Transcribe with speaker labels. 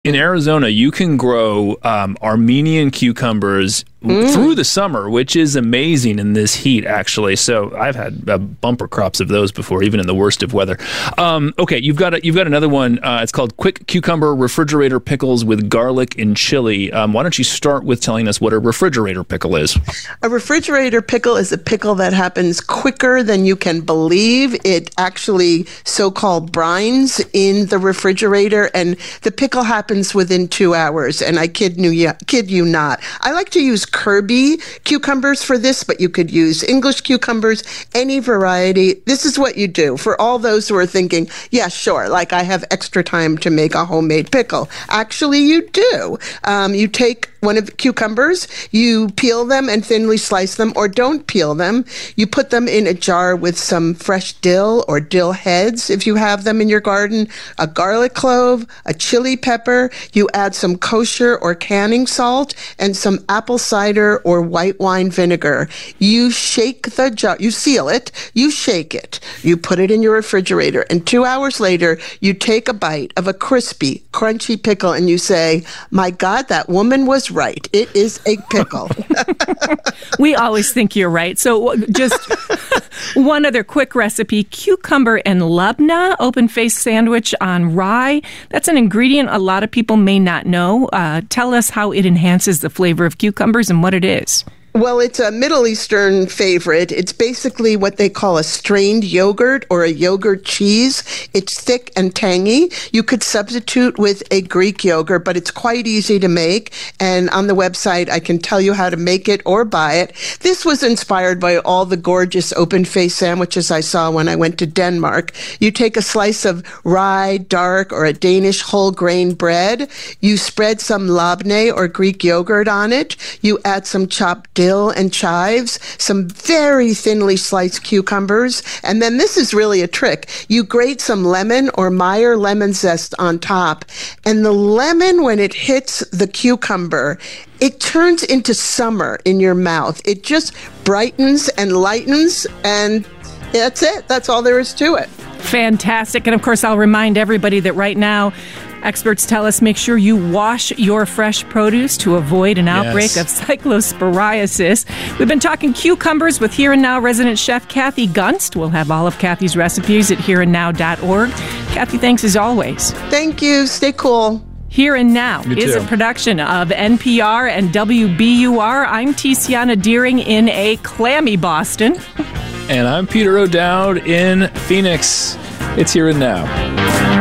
Speaker 1: In Arizona, you can grow Armenian cucumbers through the summer, which is amazing in this heat, actually. So I've had bumper crops of those before, even in the worst of weather. Okay, you've got another one. It's called Quick Cucumber Refrigerator Pickles with Garlic and Chili. Why don't you start with telling us what a refrigerator pickle is?
Speaker 2: A refrigerator pickle is a pickle that happens quicker than you can believe. It actually so-called brines in the refrigerator, and the pickle happens within 2 hours. And I kid you not. I like to use Kirby cucumbers for this, but you could use English cucumbers, any variety. This is what you do. For all those who are thinking, yeah, sure, like I have extra time to make a homemade pickle. Actually, you do. You take one of the cucumbers, you peel them and thinly slice them, or don't peel them. You put them in a jar with some fresh dill or dill heads, if you have them in your garden, a garlic clove, a chili pepper. You add some kosher or canning salt and some apple cider or white wine vinegar. You shake the jar, you seal it, you shake it, you put it in your refrigerator, and 2 hours later, you take a bite of a crispy, crunchy pickle and you say, my God, that woman was right. It is a pickle.
Speaker 3: We always think you're right. So just one other quick recipe, cucumber and labna open-faced sandwich on rye. That's an ingredient a lot of people may not know. Tell us how it enhances the flavor of cucumbers and what it is.
Speaker 2: Well, it's a Middle Eastern favorite. It's basically what they call a strained yogurt or a yogurt cheese. It's thick and tangy. You could substitute with a Greek yogurt, but it's quite easy to make. And on the website, I can tell you how to make it or buy it. This was inspired by all the gorgeous open-faced sandwiches I saw when I went to Denmark. You take a slice of rye, dark, or a Danish whole grain bread. You spread some labne or Greek yogurt on it. You add some chopped dill and chives, some very thinly sliced cucumbers, and then this is really a trick. You grate some lemon or Meyer lemon zest on top, and the lemon, when it hits the cucumber, it turns into summer in your mouth. It just brightens and lightens, and that's it. That's all there is to it.
Speaker 3: Fantastic. And of course, I'll remind everybody that right now, experts tell us make sure you wash your fresh produce to avoid an outbreak of cyclosporiasis. We've been talking cucumbers with Here and Now resident chef Kathy Gunst. We'll have all of Kathy's recipes at hereandnow.org. Kathy, thanks as always.
Speaker 2: Thank you. Stay cool.
Speaker 3: Here and Now is a production of NPR and WBUR. I'm Tiziana Deering in a clammy Boston.
Speaker 1: And I'm Peter O'Dowd in Phoenix. It's Here and Now.